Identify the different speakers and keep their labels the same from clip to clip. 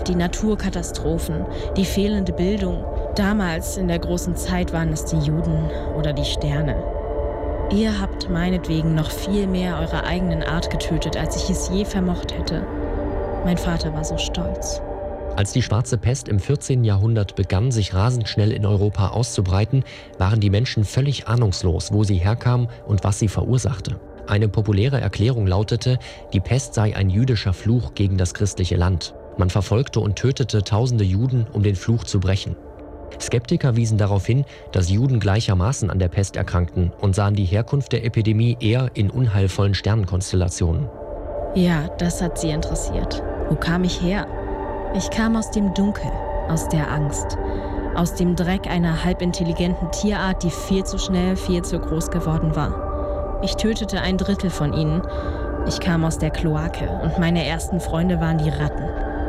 Speaker 1: die Naturkatastrophen, die fehlende Bildung. Damals in der großen Zeit waren es die Juden oder die Sterne. Ihr habt meinetwegen noch viel mehr eurer eigenen Art getötet, als ich es je vermocht hätte. Mein Vater war so stolz.
Speaker 2: Als die schwarze Pest im 14. Jahrhundert begann, sich rasend schnell in Europa auszubreiten, waren die Menschen völlig ahnungslos, wo sie herkam und was sie verursachte. Eine populäre Erklärung lautete, die Pest sei ein jüdischer Fluch gegen das christliche Land. Man verfolgte und tötete tausende Juden, um den Fluch zu brechen. Skeptiker wiesen darauf hin, dass Juden gleichermaßen an der Pest erkrankten und sahen die Herkunft der Epidemie eher in unheilvollen Sternenkonstellationen.
Speaker 1: Ja, das hat sie interessiert. Wo kam ich her? Ich kam aus dem Dunkel, aus der Angst, aus dem Dreck einer halbintelligenten Tierart, die viel zu schnell, viel zu groß geworden war. Ich tötete 1/3 von ihnen. Ich kam aus der Kloake und meine ersten Freunde waren die Ratten.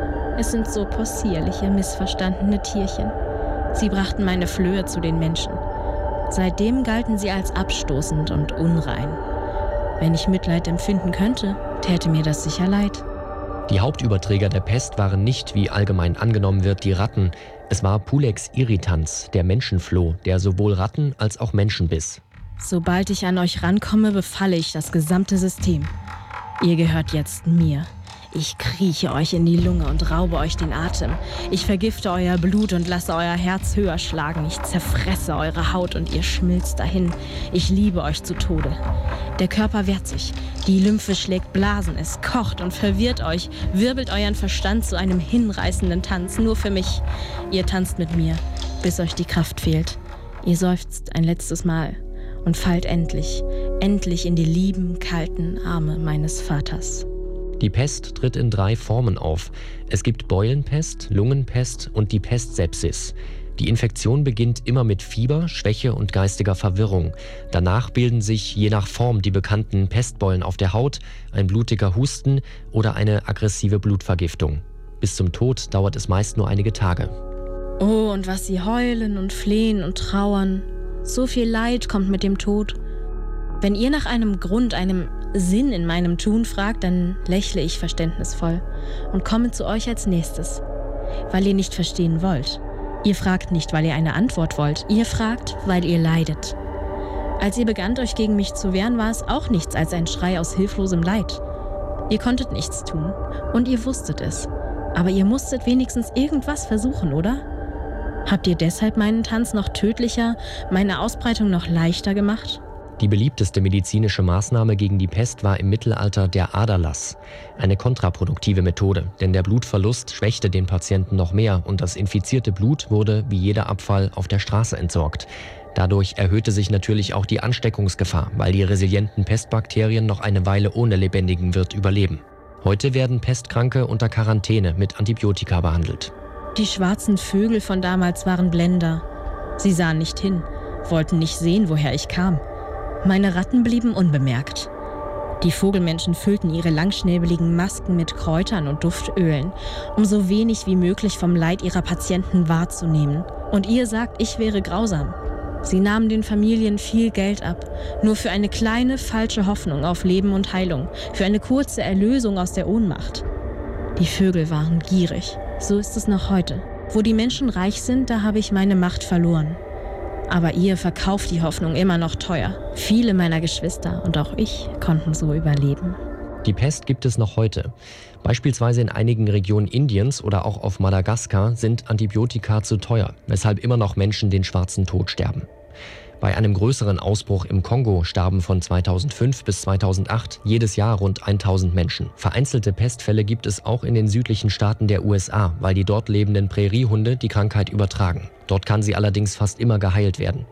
Speaker 1: Es sind so possierliche, missverstandene Tierchen. Sie brachten meine Flöhe zu den Menschen. Seitdem galten sie als abstoßend und unrein. Wenn ich Mitleid empfinden könnte, täte mir das sicher leid.
Speaker 2: Die Hauptüberträger der Pest waren nicht, wie allgemein angenommen wird, die Ratten. Es war Pulex irritans, der Menschenfloh, der sowohl Ratten als auch Menschen biss.
Speaker 1: Sobald ich an euch rankomme, befalle ich das gesamte System. Ihr gehört jetzt mir. Ich krieche euch in die Lunge und raube euch den Atem. Ich vergifte euer Blut und lasse euer Herz höher schlagen. Ich zerfresse eure Haut und ihr schmilzt dahin. Ich liebe euch zu Tode. Der Körper wehrt sich. Die Lymphe schlägt Blasen. Es kocht und verwirrt euch, wirbelt euren Verstand zu einem hinreißenden Tanz. Nur für mich. Ihr tanzt mit mir, bis euch die Kraft fehlt. Ihr seufzt ein letztes Mal und fallt endlich in die lieben, kalten Arme meines Vaters.
Speaker 2: Die Pest tritt in 3 Formen auf. Es gibt Beulenpest, Lungenpest und die Pestsepsis. Die Infektion beginnt immer mit Fieber, Schwäche und geistiger Verwirrung. Danach bilden sich je nach Form die bekannten Pestbeulen auf der Haut, ein blutiger Husten oder eine aggressive Blutvergiftung. Bis zum Tod dauert es meist nur einige Tage.
Speaker 1: Oh, und was sie heulen und flehen und trauern. So viel Leid kommt mit dem Tod. Wenn ihr nach einem Grund, einem Sinn in meinem Tun fragt, dann lächle ich verständnisvoll und komme zu euch als nächstes, weil ihr nicht verstehen wollt. Ihr fragt nicht, weil ihr eine Antwort wollt. Ihr fragt, weil ihr leidet. Als ihr begannt, euch gegen mich zu wehren, war es auch nichts als ein Schrei aus hilflosem Leid. Ihr konntet nichts tun und ihr wusstet es. Aber ihr musstet wenigstens irgendwas versuchen, oder? Habt ihr deshalb meinen Tanz noch tödlicher, meine Ausbreitung noch leichter gemacht?
Speaker 2: Die beliebteste medizinische Maßnahme gegen die Pest war im Mittelalter der Aderlass. Eine kontraproduktive Methode, denn der Blutverlust schwächte den Patienten noch mehr und das infizierte Blut wurde, wie jeder Abfall, auf der Straße entsorgt. Dadurch erhöhte sich natürlich auch die Ansteckungsgefahr, weil die resilienten Pestbakterien noch eine Weile ohne lebendigen Wirt überleben. Heute werden Pestkranke unter Quarantäne mit Antibiotika behandelt.
Speaker 1: Die schwarzen Vögel von damals waren Blender. Sie sahen nicht hin, wollten nicht sehen, woher ich kam. Meine Ratten blieben unbemerkt. Die Vogelmenschen füllten ihre langschnäbeligen Masken mit Kräutern und Duftölen, um so wenig wie möglich vom Leid ihrer Patienten wahrzunehmen. Und ihr sagt, ich wäre grausam. Sie nahmen den Familien viel Geld ab, nur für eine kleine, falsche Hoffnung auf Leben und Heilung, für eine kurze Erlösung aus der Ohnmacht. Die Vögel waren gierig. So ist es noch heute. Wo die Menschen reich sind, da habe ich meine Macht verloren. Aber ihr verkauft die Hoffnung immer noch teuer. Viele meiner Geschwister und auch ich konnten so überleben.
Speaker 2: Die Pest gibt es noch heute. Beispielsweise in einigen Regionen Indiens oder auch auf Madagaskar sind Antibiotika zu teuer, weshalb immer noch Menschen den schwarzen Tod sterben. Bei einem größeren Ausbruch im Kongo starben von 2005 bis 2008 jedes Jahr rund 1000 Menschen. Vereinzelte Pestfälle gibt es auch in den südlichen Staaten der USA, weil die dort lebenden Präriehunde die Krankheit übertragen. Dort kann sie allerdings fast immer geheilt werden.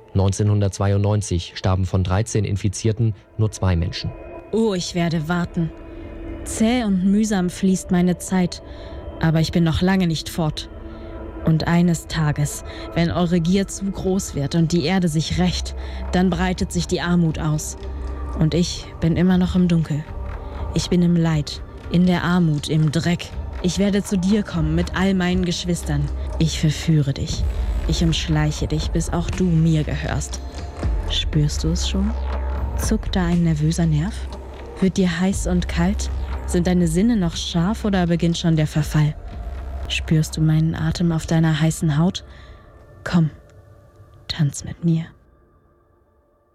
Speaker 2: 1992 starben von 13 Infizierten nur 2 Menschen.
Speaker 1: Oh, ich werde warten. Zäh und mühsam fließt meine Zeit, aber ich bin noch lange nicht fort. Und eines Tages, wenn eure Gier zu groß wird und die Erde sich rächt, dann breitet sich die Armut aus. Und ich bin immer noch im Dunkel. Ich bin im Leid, in der Armut, im Dreck. Ich werde zu dir kommen mit all meinen Geschwistern. Ich verführe dich. Ich umschleiche dich, bis auch du mir gehörst. Spürst du es schon? Zuckt da ein nervöser Nerv? Wird dir heiß und kalt? Sind deine Sinne noch scharf oder beginnt schon der Verfall? Spürst du meinen Atem auf deiner heißen Haut? Komm, tanz mit mir.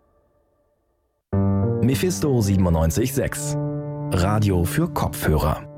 Speaker 3: Mephisto 97.6 Radio für Kopfhörer.